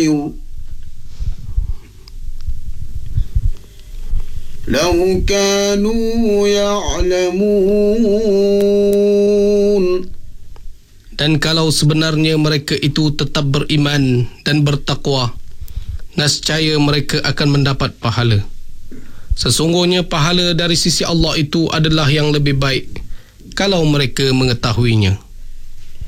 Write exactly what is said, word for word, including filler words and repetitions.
بصير لو كانوا يعلمون. Dan kalau sebenarnya mereka itu tetap beriman dan bertakwa, nescaya mereka akan mendapat pahala. Sesungguhnya pahala dari sisi Allah itu adalah yang lebih baik kalau mereka mengetahuinya.